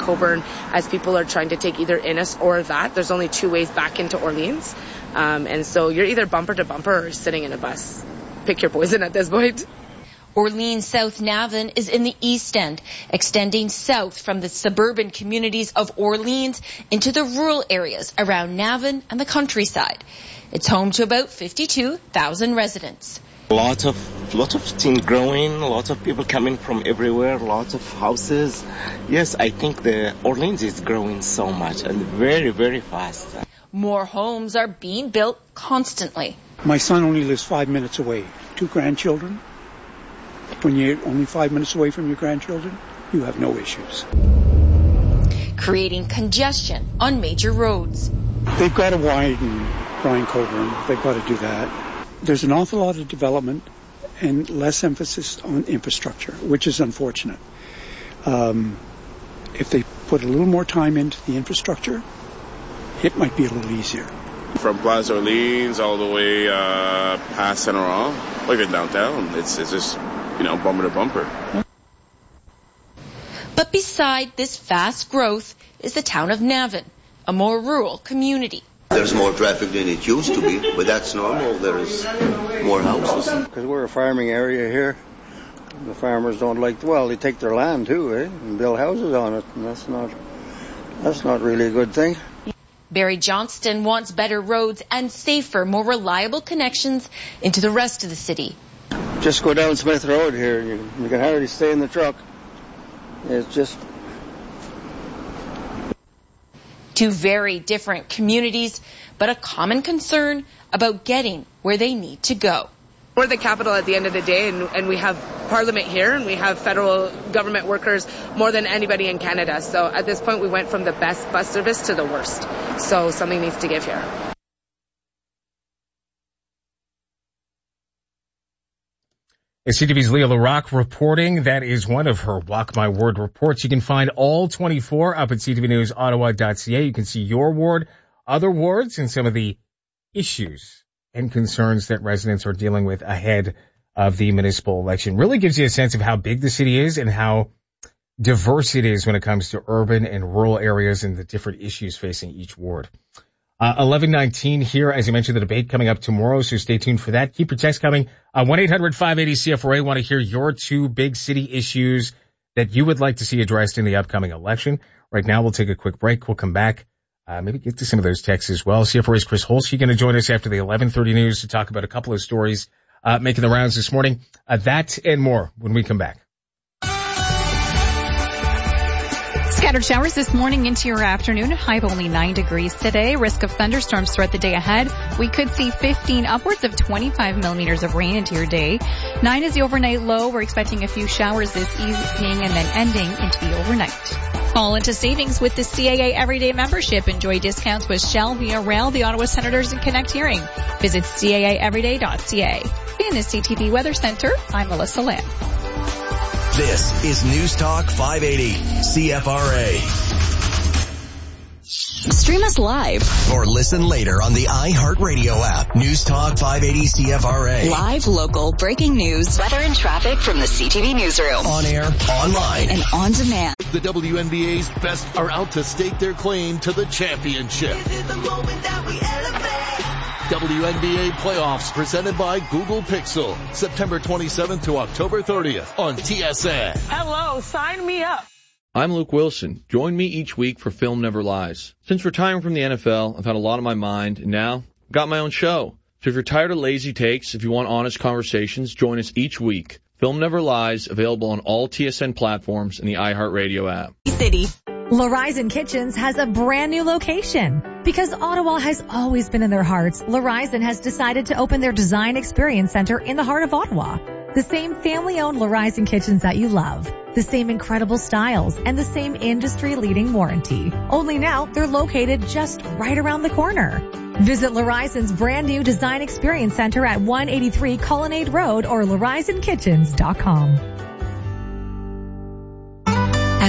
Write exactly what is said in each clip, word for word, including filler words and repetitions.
Cockburn as people are trying to take either Innis or that. There's only two ways back into Orleans. Um, and so you're either bumper to bumper or sitting in a bus. Pick your poison at this point. Orleans South Navan is in the East End, extending south from the suburban communities of Orleans into the rural areas around Navan and the countryside. It's home to about fifty-two thousand residents. Lots of, lot of things growing, lots of people coming from everywhere, lots of houses. Yes, I think the Orleans is growing so much and very, very fast. More homes are being built constantly. My son only lives five minutes away. Two grandchildren. When you're only five minutes away from your grandchildren, you have no issues. Creating congestion on major roads. They've got to widen Brian Coburn. They've got to do that. There's an awful lot of development and less emphasis on infrastructure, which is unfortunate. Um, if they put a little more time into the infrastructure, it might be a little easier. From Plaza Orleans all the way uh, past Saint Laurent, or even downtown, it's, it's just, you know, bumper to bumper. But beside this fast growth is the town of Navan, a more rural community. There's more traffic than it used to be, but that's normal. There's more houses. Because we're a farming area here. The farmers don't like, well, they take their land too, eh, and build houses on it, and that's not, that's not really a good thing. Barry Johnston wants better roads and safer, more reliable connections into the rest of the city. Just go down Smith Road here. You, you can hardly stay in the truck. It's just... Two very different communities, but a common concern about getting where they need to go. We're the capital at the end of the day, and, and we have Parliament here, and we have federal government workers more than anybody in Canada. So at this point, we went from the best bus service to the worst. So something needs to give here. C T V's Leah LaRocque reporting. That is one of her Walk My Ward reports. You can find all twenty-four up at c t v news ottawa dot c a. You can see your ward, other wards, and some of the issues and concerns that residents are dealing with ahead of the municipal election. Really gives you a sense of how big the city is and how diverse it is when it comes to urban and rural areas and the different issues facing each ward. Uh, eleven nineteen here, as you mentioned, the debate coming up tomorrow, so stay tuned for that. Keep your text coming. Uh, one eight hundred five eighty C F R A. Want to hear your two big city issues that you would like to see addressed in the upcoming election. Right now, we'll take a quick break. We'll come back. Uh, maybe get to some of those texts as well. C F R A's Chris Holsky going to join us after the eleven thirty news to talk about a couple of stories uh, making the rounds this morning. Uh, that and more when we come back. Scattered showers this morning into your afternoon. High of only nine degrees today. Risk of thunderstorms throughout the day ahead. We could see fifteen, upwards of twenty-five millimeters of rain into your day. Nine is the overnight low. We're expecting a few showers this evening and then ending into the overnight. Fall into savings with the C A A Everyday membership. Enjoy discounts with Shell, Via Rail, the Ottawa Senators, and Connect Hearing. Visit C A A everyday dot c a. In the C T V Weather Center, I'm Melissa Lamb. This is News Talk five eighty C F R A. Stream us live or listen later on the iHeartRadio app. News Talk five eighty C F R A. Live, local, breaking news, weather and traffic from the C T V newsroom. On air, online, and on demand. The W N B A's best are out to stake their claim to the championship. This is the moment that we elevate. W N B A playoffs presented by Google Pixel. September twenty-seventh to October thirtieth on T S N. Hello, sign me up. I'm Luke Wilson. Join me each week for Film Never Lies. Since retiring from the N F L, I've had a lot on my mind, and now I've got my own show. So if you're tired of lazy takes, if you want honest conversations, join us each week. Film Never Lies, available on all T S N platforms and the iHeartRadio app. City. L'Horizon Kitchens has a brand new location. Because Ottawa has always been in their hearts, L'Horizon has decided to open their Design Experience Center in the heart of Ottawa. The same family-owned L'Horizon Kitchens that you love. The same incredible styles and the same industry-leading warranty. Only now, they're located just right around the corner. Visit L'Horizon's brand new Design Experience Center at one eighty-three Colonnade Road or L'Horizon Kitchens dot com.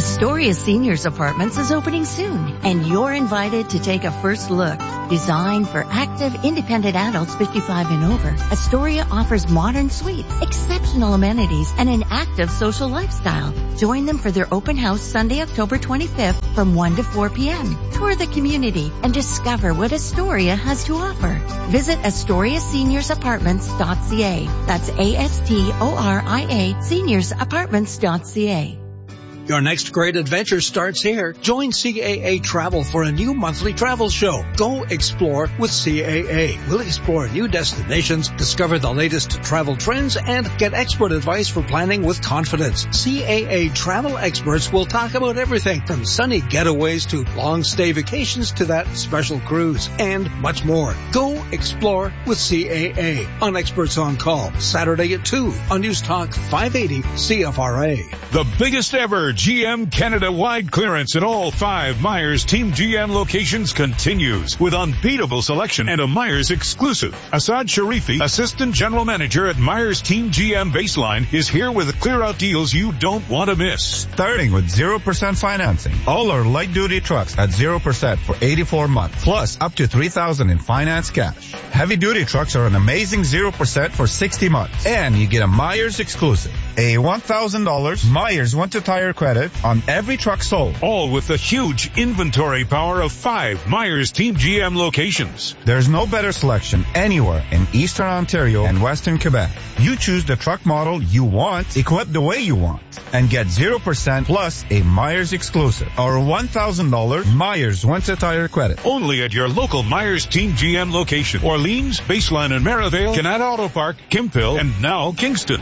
Astoria Seniors Apartments is opening soon, and you're invited to take a first look. Designed for active, independent adults fifty-five and over, Astoria offers modern suites, exceptional amenities, and an active social lifestyle. Join them for their open house Sunday, October twenty-fifth from one to four p.m. Tour the community and discover what Astoria has to offer. Visit astoria seniors apartments dot c a. That's A S T O R I A, seniors apartments dot c a. Your next great adventure starts here. Join C A A Travel for a new monthly travel show. Go explore with C A A. We'll explore new destinations, discover the latest travel trends, and get expert advice for planning with confidence. C A A Travel experts will talk about everything from sunny getaways to long stay vacations to that special cruise and much more. Go explore with C A A on Experts on Call, Saturday at two on News Talk five eighty C F R A. The biggest ever G M Canada-wide clearance at all five Myers Team G M locations continues with unbeatable selection and a Myers exclusive. Asad Sharifi, Assistant General Manager at Myers Team G M Baseline, is here with clear-out deals you don't want to miss. Starting with zero percent financing. All our light-duty trucks at zero percent for eighty-four months, plus up to three thousand dollars in finance cash. Heavy-duty trucks are an amazing zero percent for sixty months. And you get a Myers exclusive. A one thousand dollars Myers Winter-Tire credit on every truck sold. All with the huge inventory power of five Myers Team G M locations. There's no better selection anywhere in Eastern Ontario and Western Quebec. You choose the truck model you want, equipped the way you want, and get zero percent plus a Myers exclusive or one thousand dollars Myers Winter-Tire credit. Only at your local Myers Team G M location. Orleans, Baseline and Merivale, Canada Auto Park, Kimpville, and now Kingston.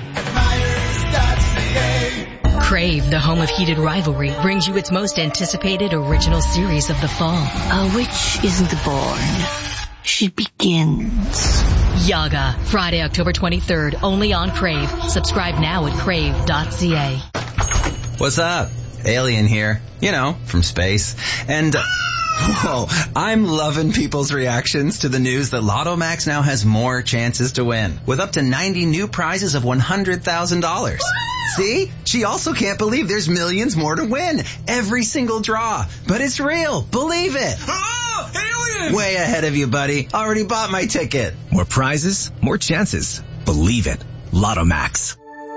Crave, the home of heated rivalry, brings you its most anticipated original series of the fall. A witch isn't born. She begins. Yaga, Friday, October twenty-third, only on Crave. Subscribe now at crave dot c a. What's up? Alien here. You know, from space. And... Uh, Whoa, I'm loving people's reactions to the news that Lotto Max now has more chances to win, with up to ninety new prizes of one hundred thousand dollars. See? She also can't believe there's millions more to win. Every single draw. But it's real. Believe it. Oh, alien! Way ahead of you, buddy. Already bought my ticket. More prizes, more chances. Believe it. Lotto Max.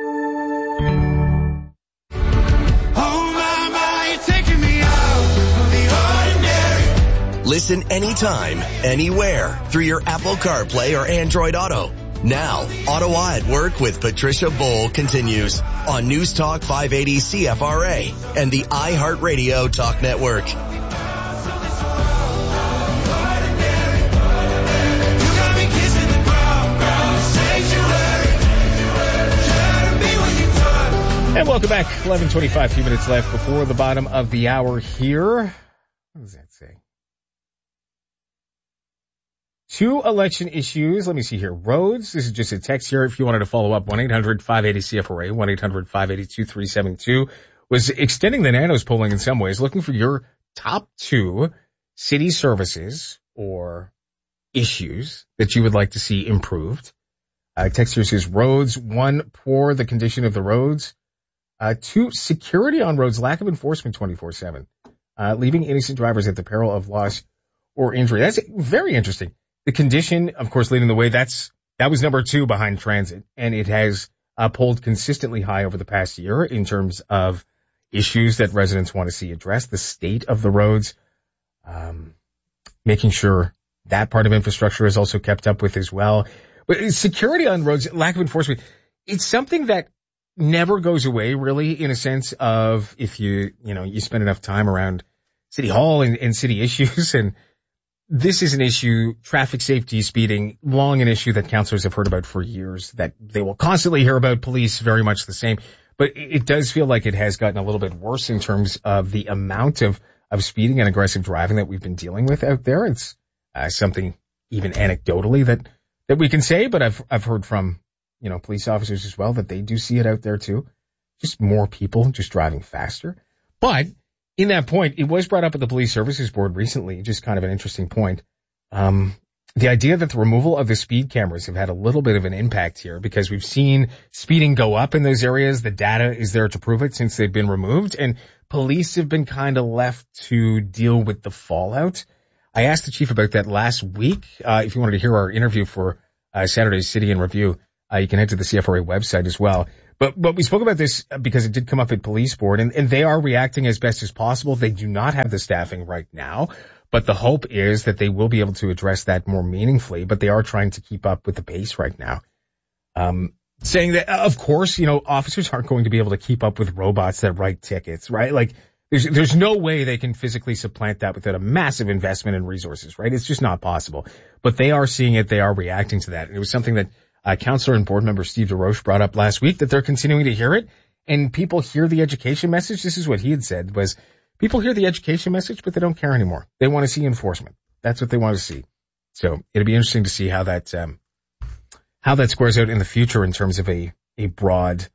Listen anytime, anywhere, through your Apple CarPlay or Android Auto. Now, Ottawa at Work with Patricia Bowl continues on News Talk five eighty C F R A and the iHeartRadio Talk Network. And welcome back. eleven twenty-five, a few minutes left before the bottom of the hour here. What does that say? Two election issues. Let me see here. Roads. This is just a text here. If you wanted to follow up, one eight hundred five eighty C F R A, one eight hundred five eight two three seven two was extending the Nanos polling in some ways, looking for your top two city services or issues that you would like to see improved. Uh, text here says roads. One, poor the condition of the roads. Uh, two, security on roads, lack of enforcement twenty-four seven, uh, leaving innocent drivers at the peril of loss or injury. That's very interesting. The condition, of course, leading the way, that's, that was number two behind transit. And it has uh, pulled consistently high over the past year in terms of issues that residents want to see addressed, the state of the roads, um, making sure that part of infrastructure is also kept up with as well. But security on roads, lack of enforcement, it's something that never goes away, really, in a sense of if you, you know, you spend enough time around City Hall and, and city issues. And this is an issue, traffic safety, speeding, long an issue that councillors have heard about for years, that they will constantly hear about. Police, very much the same. But it does feel like it has gotten a little bit worse in terms of the amount of, of speeding and aggressive driving that we've been dealing with out there. It's uh, something even anecdotally that, that we can say, but I've, I've heard from, you know, police officers as well that they do see it out there too. Just more people just driving faster. But in that point, it was brought up at the Police Services Board recently, just kind of an interesting point. Um, the idea that the removal of the speed cameras have had a little bit of an impact here because we've seen speeding go up in those areas. The data is there to prove it since they've been removed, and police have been kind of left to deal with the fallout. I asked the chief about that last week. Uh, if you wanted to hear our interview for uh, Saturday's City in Review, uh, you can head to the C F R A website as well. But, but we spoke about this because it did come up at police board, and, and they are reacting as best as possible. They do not have the staffing right now, but the hope is that they will be able to address that more meaningfully, but they are trying to keep up with the pace right now. Um, saying that, of course, you know, officers aren't going to be able to keep up with robots that write tickets, right? Like, there's, there's no way they can physically supplant that without a massive investment in resources, right? It's just not possible. But they are seeing it. They are reacting to that. And it was something that uh, Councillor and Board Member Steve DeRoche brought up last week, that they're continuing to hear it. And people hear the education message. This is what he had said was, people hear the education message, but they don't care anymore. They want to see enforcement. That's what they want to see. So it'll be interesting to see how that, um, how that squares out in the future in terms of a, a broad,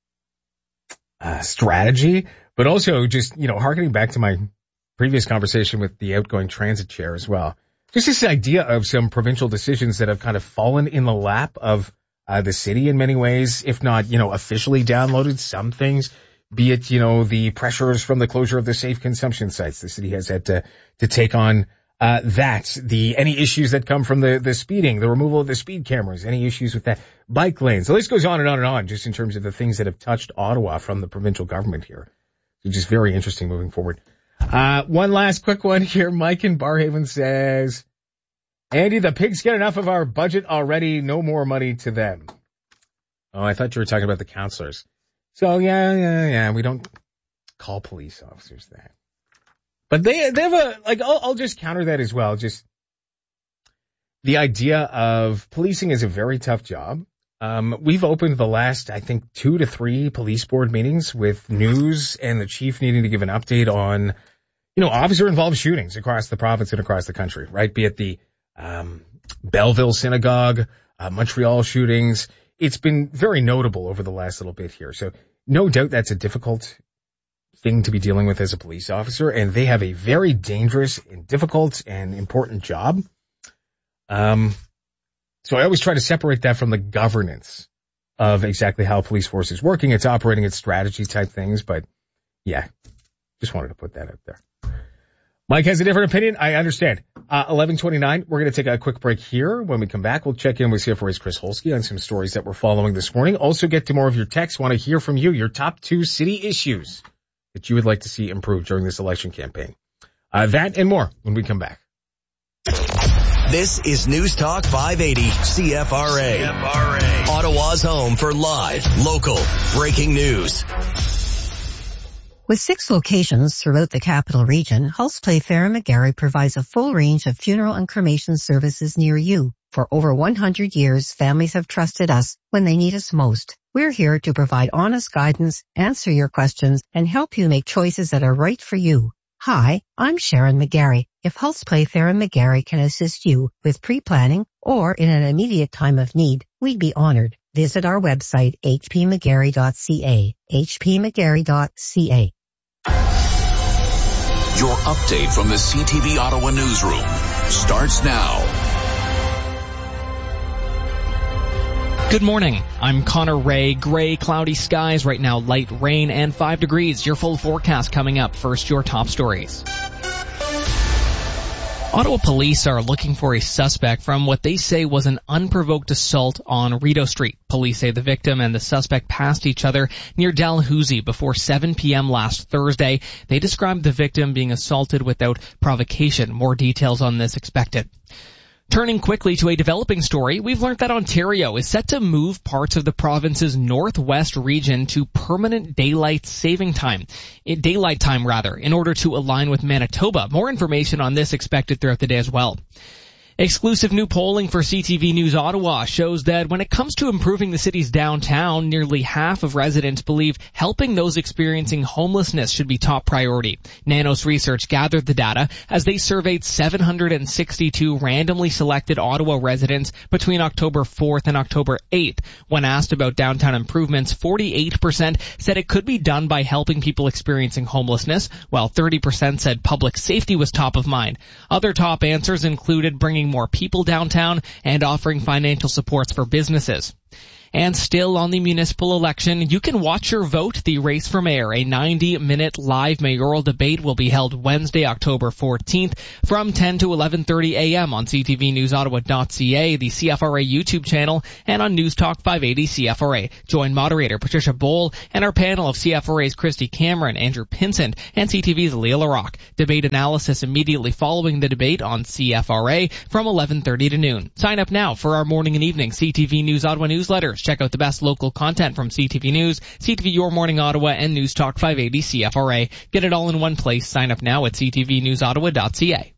uh, strategy, but also just, you know, harkening back to my previous conversation with the outgoing transit chair as well. Just this idea of some provincial decisions that have kind of fallen in the lap of, uh, the city in many ways, if not, you know, officially downloaded some things. Be it, you know, the pressures from the closure of the safe consumption sites. The city has had to, to take on, uh, that. The, any issues that come from the, the speeding, the removal of the speed cameras, any issues with that, bike lanes. The list goes on and on and on, just in terms of the things that have touched Ottawa from the provincial government here. So just very interesting moving forward. Uh, one last quick one here. Mike in Barhaven says, Andy, the pigs get enough of our budget already. No more money to them. Oh, I thought you were talking about the councillors. So yeah, yeah, yeah, we don't call police officers that. But they, they have a, like, I'll, I'll just counter that as well. Just the idea of policing is a very tough job. Um, we've opened the last, I think, two to three police board meetings with news and the chief needing to give an update on, you know, officer involved shootings across the province and across the country, right? Be it the, um, Belleville Synagogue, uh, Montreal shootings. It's been very notable over the last little bit here. So no doubt that's a difficult thing to be dealing with as a police officer, and they have a very dangerous and difficult and important job. Um, so I always try to separate that from the governance of exactly how a police force is working. It's operating, its strategy type things, but yeah, just wanted to put that out there. Mike has a different opinion. I understand. Uh, eleven twenty-nine. We're going to take a quick break here. When we come back, we'll check in with C F R A's Chris Holsky on some stories that we're following this morning. Also get to more of your texts. Want to hear from you, your top two city issues that you would like to see improved during this election campaign. Uh, that and more when we come back. This is News Talk five eighty C F R A. C F R A. Ottawa's home for live, local, breaking news. With six locations throughout the capital region, Hulse Play Fair and McGarry provides a full range of funeral and cremation services near you. For over one hundred years, families have trusted us when they need us most. We're here to provide honest guidance, answer your questions, and help you make choices that are right for you. Hi, I'm Sharon McGarry. If Hulse Play Fair and McGarry can assist you with pre-planning or in an immediate time of need, we'd be honored. Visit our website, h p mcgarry dot c a, h p mcgarry dot c a. Your update from the C T V Ottawa newsroom starts now. Good morning. I'm Connor Ray. Gray, cloudy skies. Right now, light rain and five degrees. Your full forecast coming up. First, your top stories. Ottawa police are looking for a suspect from what they say was an unprovoked assault on Rideau Street. Police say the victim and the suspect passed each other near Dalhousie before seven p.m. last Thursday. They described the victim being assaulted without provocation. More details on this expected. Turning quickly to a developing story, we've learned that Ontario is set to move parts of the province's northwest region to permanent daylight saving time, daylight time rather, in order to align with Manitoba. More information on this expected throughout the day as well. Exclusive new polling for C T V News Ottawa shows that when it comes to improving the city's downtown, nearly half of residents believe helping those experiencing homelessness should be top priority. Nanos Research gathered the data as they surveyed seven hundred sixty-two randomly selected Ottawa residents between October fourth and October eighth. When asked about downtown improvements, forty-eight percent said it could be done by helping people experiencing homelessness, while thirty percent said public safety was top of mind. Other top answers included bringing more people downtown and offering financial supports for businesses. And still on the municipal election, you can watch your vote, the race for mayor. A ninety-minute live mayoral debate will be held Wednesday, October fourteenth from ten to eleven thirty a.m. on c t v news ottawa dot c a, the C F R A YouTube channel, and on News Talk five eighty C F R A. Join moderator Patricia Bowl and our panel of C F R A's Christy Cameron, Andrew Pinsent, and C T V's Leah LaRocque. Debate analysis immediately following the debate on C F R A from eleven thirty to noon. Sign up now for our morning and evening C T V News Ottawa newsletters. Check out the best local content from C T V News, C T V Your Morning Ottawa, and News Talk five eighty C F R A. Get it all in one place. Sign up now at c t v news ottawa dot c a.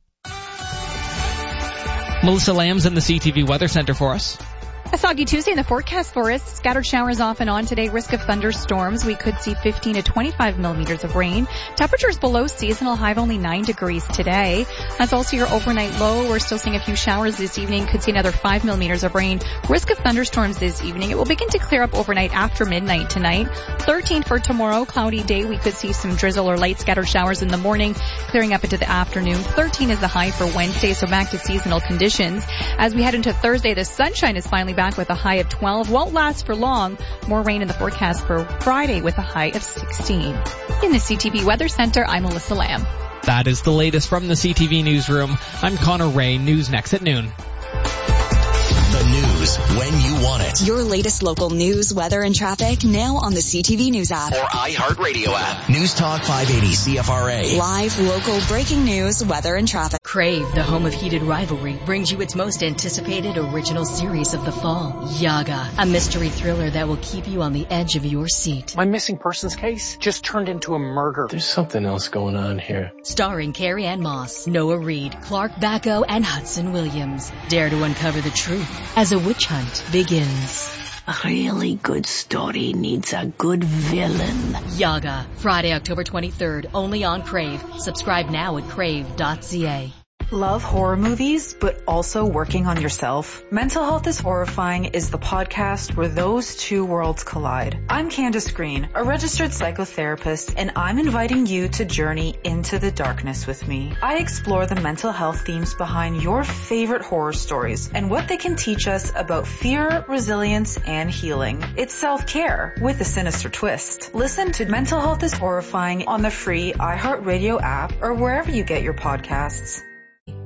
Melissa Lamb's in the C T V Weather Center for us. A soggy Tuesday in the forecast for us. Scattered showers off and on today. Risk of thunderstorms. We could see fifteen to twenty-five millimeters of rain. Temperatures below seasonal, high of only nine degrees today. That's also your overnight low. We're still seeing a few showers this evening. Could see another five millimeters of rain. Risk of thunderstorms this evening. It will begin to clear up overnight after midnight tonight. thirteen for tomorrow. Cloudy day. We could see some drizzle or light scattered showers in the morning, clearing up into the afternoon. thirteen is the high for Wednesday, so back to seasonal conditions. As we head into Thursday, the sunshine is finally back with a high of twelve. Won't last for long. More rain in the forecast for Friday with a high of sixteen. In the C T V Weather Center, I'm Melissa Lamb. That is the latest from the C T V Newsroom. I'm Connor Ray. News next at noon. The news when you want it. Your latest local news, weather, and traffic now on the C T V News app. Or iHeartRadio app. News Talk five eighty C F R A. Live, local, breaking news, weather, and traffic. Crave, the home of heated rivalry, brings you its most anticipated original series of the fall, Yaga, a mystery thriller that will keep you on the edge of your seat. My missing persons case just turned into a murder. There's something else going on here. Starring Carrie Ann Moss, Noah Reid, Clark Bacco, and Hudson Williams. Dare to uncover the truth as a witch hunt begins. A really good story needs a good villain. Yaga, Friday, October twenty-third, only on Crave. Subscribe now at crave dot c a. Love horror movies, but also working on yourself? Mental Health is Horrifying is the podcast where those two worlds collide. I'm Candace Green, a registered psychotherapist, and I'm inviting you to journey into the darkness with me. I explore the mental health themes behind your favorite horror stories and what they can teach us about fear, resilience, and healing. It's self-care with a sinister twist. Listen to Mental Health is Horrifying on the free iHeartRadio app or wherever you get your podcasts.